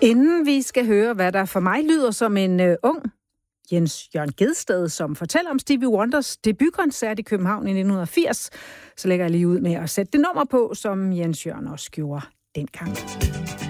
Inden vi skal høre, hvad der for mig lyder som en ung Jens Jørn Gjedsted, som fortæller om Stevie Wonders debutkoncert i København i 1980, så lægger jeg lige ud med at sætte det nummer på, som Jens Jørn også gjorde dengang.